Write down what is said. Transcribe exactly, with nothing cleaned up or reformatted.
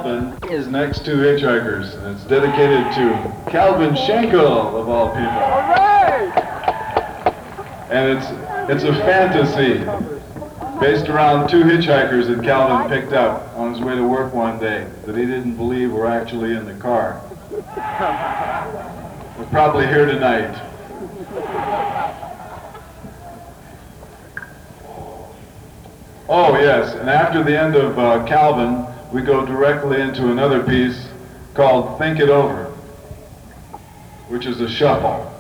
Calvin is Next Two Hitchhikers, and it's dedicated to Calvin Schenkel, of all people. All right! And it's, it's a fantasy based around two hitchhikers that Calvin picked up on his way to work one day that he didn't believe were actually in the car. We're probably here tonight. Oh yes, and after the end of uh, Calvin, we go directly into another piece called Think It Over, which is a shuffle.